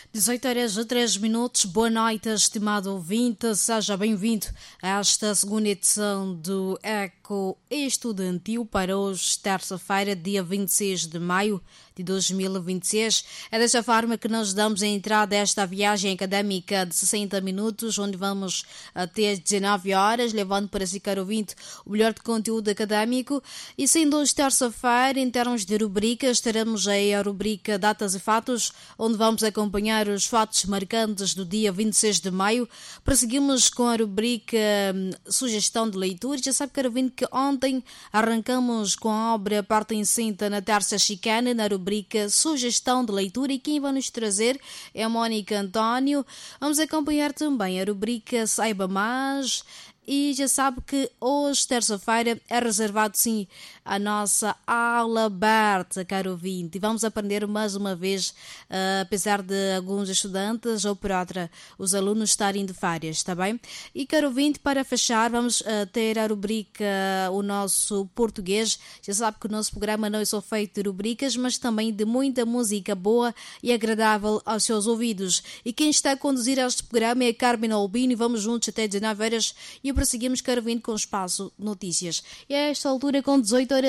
18h03. Boa noite, estimado ouvinte. Seja bem-vindo a esta segunda edição do Eco Estudantil para hoje, terça-feira, dia 26 de maio de 2026. É desta forma que nós damos a entrada a esta viagem académica de 60 minutos, onde vamos até às 19 horas, levando para si, caro ouvinte, o melhor de conteúdo académico. E sendo hoje terça-feira, em termos de rubricas, teremos aí a rubrica Datas e Fatos, onde vamos acompanhar os fatos marcantes do dia 26 de maio. Prosseguimos com a rubrica Sugestão de Leitura. Já sabe, caro ouvinte, que ontem arrancamos com a obra Parte em Cinta na Terça Chicana, na rubrica Sugestão de Leitura, e quem vai nos trazer é a Mónica António. Vamos acompanhar também a rubrica Saiba Mais. E já sabe que hoje, terça-feira, é reservado, sim, a nossa aula aberta, caro ouvinte. E vamos aprender mais uma vez, apesar de alguns estudantes ou, por outra, os alunos estarem de férias, está bem? E, caro ouvinte, para fechar, vamos ter a rubrica O Nosso Português. Já sabe que o nosso programa não é só feito de rubricas, mas também de muita música boa e agradável aos seus ouvidos. E quem está a conduzir este programa é a Carmen Albino, e vamos juntos até 19 horas e prosseguimos, caro ouvinte, com o Espaço Notícias. E a esta altura, com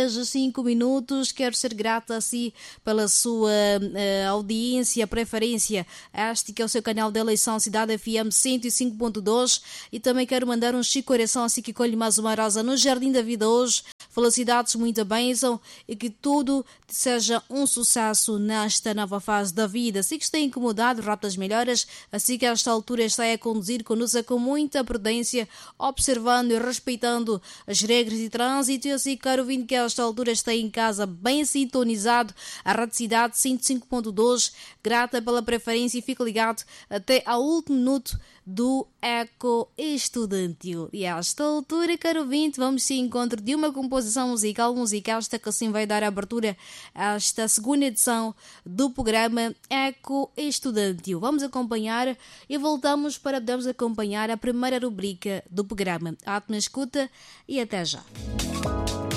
18h05, quero ser grata a si pela sua audiência, preferência. Este que é o seu canal de eleição Cidade FM 105.2, e também quero mandar um chico coração a si que colhe mais uma rosa no Jardim da Vida hoje. Felicidades, muita bênção, e que tudo seja um sucesso nesta nova fase da vida. Se que está incomodado, rápidas melhoras, assim que a esta altura está a conduzir, conduza com muita prudência, observando e respeitando as regras de trânsito. E assim, caro ouvinte, que a esta altura está em casa bem sintonizado a Rádio Cidade 105.2, grata pela preferência, e fica ligado até ao último minuto do Eco Estudantil. E a esta altura, caro ouvinte, vamos se encontro de uma composição musical esta que assim vai dar abertura a esta segunda edição do programa Eco Estudantil. Vamos acompanhar e voltamos para podermos acompanhar a primeira rubrica do programa. Ótima escuta e até já.